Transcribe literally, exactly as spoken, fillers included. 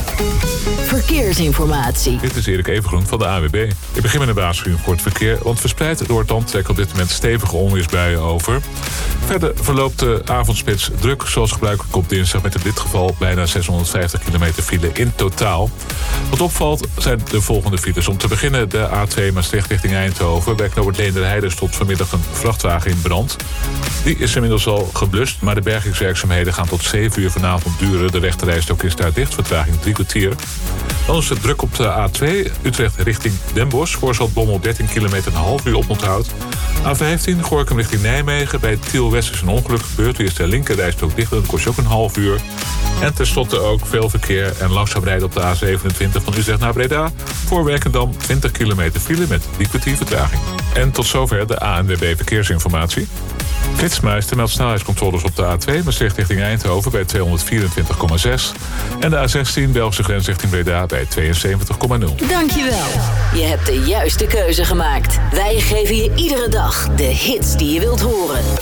Verkeersinformatie. Dit is Erik Evengroen van de A W B. Ik begin met een waarschuwing voor het verkeer, want verspreid door het land trekken op dit moment stevige onweersbuien over. Verder verloopt de avondspits druk, zoals gebruikelijk op dinsdag, met in dit geval bijna zeshonderdvijftig kilometer file in totaal. Wat opvalt zijn de volgende files. Om te beginnen de A twee Maastricht richting Eindhoven. Bij knooppunt Leenderheide stond vanmiddag een vrachtwagen in brand. Die is inmiddels al geblust, maar de bergingswerkzaamheden gaan tot zeven uur vanavond duren. De rechterrijstrook is daar dicht, vertraging drie kwartier. Dan is het druk op de A twee, Utrecht richting Den Bosch. Voor Zaltbommel dertien kilometer, een half uur oponthoud. A vijftien, Gorinchem richting Nijmegen. Bij Tiel West is een ongeluk gebeurd. Hier is de linkerrijstrook dicht, dat kost je ook een half uur. En tenslotte ook veel verkeer en langzaam rijden op de A zevenentwintig van Utrecht naar Breda. Voor Werkendam twintig kilometer file met drie kwartier vertraging. En tot zover de A N W B Verkeersinformatie. Flitsmeister meldt snelheidscontroles op de A twee Maastricht richting Eindhoven bij tweehonderdvierentwintig komma zes. En de A zestien Belgische grens richting Breda bij tweeënzeventig komma nul. Dankjewel. Je hebt de juiste keuze gemaakt. Wij geven je iedere dag de hits die je wilt horen.